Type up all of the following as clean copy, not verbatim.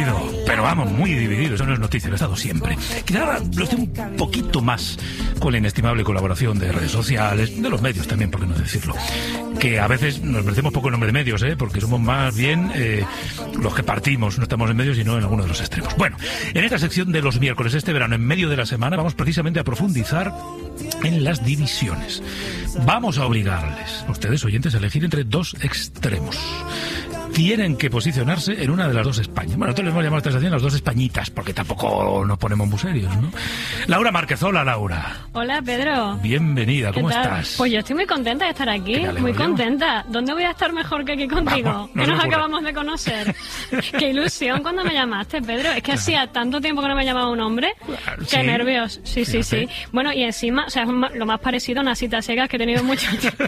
pero vamos, muy dividido. Eso no es noticia, lo ha estado siempre. Quizá ahora lo esté un poquito más con la inestimable colaboración de redes sociales, de los medios también, por qué no decirlo. Que a veces nos merecemos poco el nombre de medios, porque somos más bien los que partimos, no estamos en medios sino en alguno de los extremos. Bueno, en esta sección de los miércoles este verano, en medio de la semana, vamos precisamente a profundizar en las divisiones. Vamos a obligarles, a ustedes oyentes, a elegir entre dos extremos. Tienen que posicionarse en una de las dos Españas. Bueno, nosotros les hemos llamado a esta estación las dos Españitas, porque tampoco nos ponemos muy serios, ¿no? Laura Márquez, hola Laura. Hola Pedro. Bienvenida, ¿cómo estás? Pues yo estoy muy contenta de estar aquí, muy contenta. ¿Dónde voy a estar mejor que aquí contigo? Vamos, que nos acabamos de conocer. Qué ilusión cuando me llamaste, Pedro. Es que hacía tanto tiempo que no me llamaba un hombre. Qué nervios. Sí. Bueno, y encima, o sea, es lo más parecido a una cita ciegas que he tenido mucho tiempo.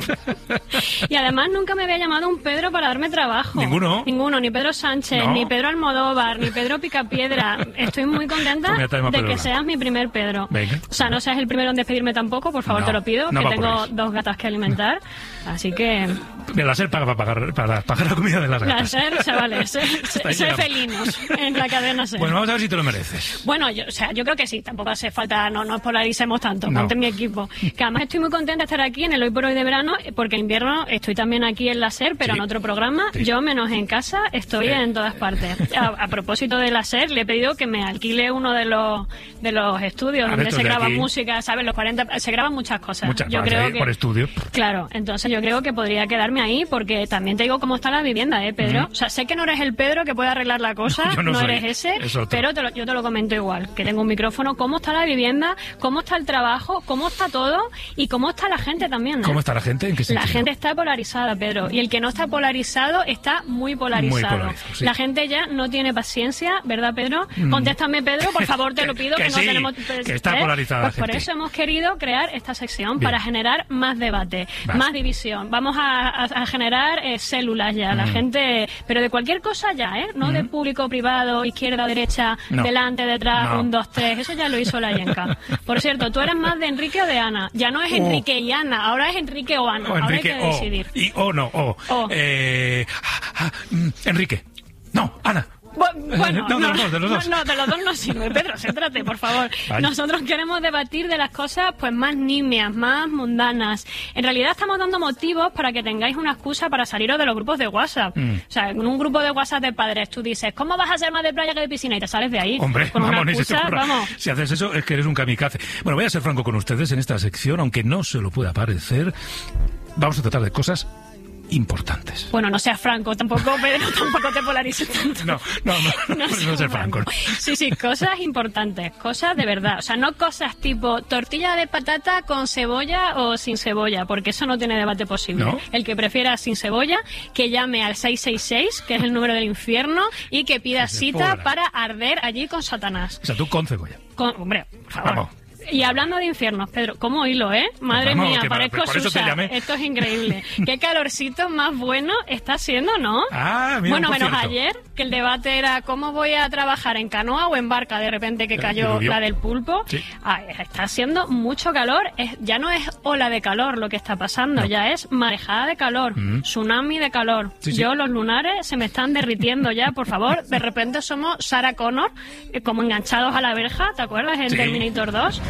Y además nunca me había llamado un Pedro para darme trabajo. Ninguno, ni Pedro Sánchez, ni Pedro Almodóvar, ni Pedro Picapiedra. Estoy muy contenta de que seas mi primer Pedro. Venga. O sea, no seas el primero en despedirme tampoco, por favor, te lo pido, que tengo dos gatas que alimentar. Así que... La SER paga para pagar la comida de las gatas. La SER, chavales, ser felinos en la cadena SER. Bueno, vamos a ver si te lo mereces. Bueno, yo creo que sí, tampoco hace falta, no nos polaricemos tanto, ponte mi equipo. Que además estoy muy contenta de estar aquí en el Hoy por Hoy de verano, porque en invierno estoy también aquí en la SER, pero en otro programa. Yo, menos en casa, estoy en todas partes. A propósito de la SER, le he pedido que me alquile uno de los estudios donde se graba música, ¿sabes? Los 40, se graban muchas cosas. Yo creo que por estudio. Claro, entonces yo creo que podría quedarme ahí, porque también te digo cómo está la vivienda, Pedro. O sea, sé que no eres el Pedro que puede arreglar la cosa, no eres ese, pero yo te lo comento igual, que tengo un micrófono. ¿Cómo está la vivienda? ¿Cómo está el trabajo? ¿Cómo está todo? Y cómo está la gente también. ¿Cómo está la gente? ¿En qué sentido? La gente está polarizada, Pedro, y el que no está polarizado está muy polarizado. Sí. La gente ya no tiene paciencia, ¿verdad, Pedro? Contéstame, Pedro, por favor, te lo pido, que no tenemos... Que está polarizada pues por eso hemos querido crear esta sección, para generar más debate, más división. Vamos a generar células ya, la gente... Pero de cualquier cosa ya, no de público, privado, izquierda, derecha, delante, detrás, 1, 2, 3, eso ya lo hizo la Yenka. Por cierto, ¿tú eres más de Enrique o de Ana? Ya no es Enrique y Ana, ahora es Enrique o Ana, ahora hay que decidir. Enrique. No, Ana. Bueno, de los dos. No, de los dos no sirve, Pedro, céntrate, por favor. Vale. Nosotros queremos debatir de las cosas pues más nimias, más mundanas. En realidad estamos dando motivos para que tengáis una excusa para saliros de los grupos de WhatsApp. O sea, en un grupo de WhatsApp de padres tú dices, ¿cómo vas a ser más de playa que de piscina? Y te sales de ahí. Hombre, con vamos, una excusa, vamos. Si haces eso es que eres un kamikaze. Bueno, voy a ser franco con ustedes en esta sección, aunque no se lo pueda parecer. Vamos a tratar de cosas importantes. Bueno, no seas franco tampoco, Pedro, tampoco te polarices tanto. No ser franco. Sí, cosas importantes, cosas de verdad. O sea, no cosas tipo tortilla de patata con cebolla o sin cebolla, porque eso no tiene debate posible. ¿No? El que prefiera sin cebolla, que llame al 666, que es el número del infierno, y que pida cita para arder allí con Satanás. O sea, tú con cebolla. Hombre, por favor. Vamos. Y hablando de infiernos, Pedro, ¿cómo hilo, Madre mía, parezco Susa. Esto es increíble. Qué calorcito más bueno está haciendo, ¿no? Mira, menos ayer, que el debate era cómo voy a trabajar, en canoa o en barca, de repente que cayó la del pulpo. Sí. Está haciendo mucho calor. Ya no es ola de calor lo que está pasando, ya es marejada de calor, tsunami de calor. Yo, los lunares se me están derritiendo ya, por favor. De repente somos Sarah Connor, como enganchados a la verja, ¿te acuerdas? En Terminator 2.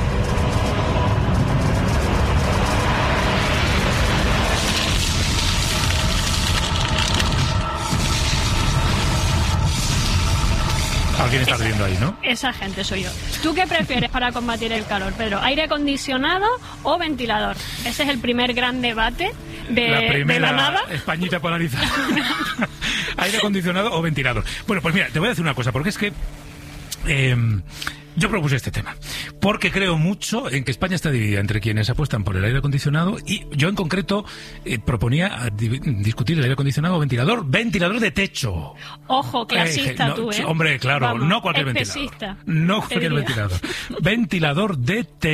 Alguien está viendo ahí, ¿no? Esa gente soy yo. ¿Tú qué prefieres para combatir el calor, Pedro? ¿Aire acondicionado o ventilador? Ese es el primer gran debate de la nada. Españita polarizada. ¿Aire acondicionado o ventilador? Bueno, pues mira, te voy a decir una cosa, porque es que... yo propuse este tema porque creo mucho en que España está dividida entre quienes apuestan por el aire acondicionado y yo en concreto proponía discutir el aire acondicionado o ventilador de techo. Ojo, clasista tú, Hombre, claro, vamos, no cualquier ventilador. No cualquier ventilador. Ventilador de techo.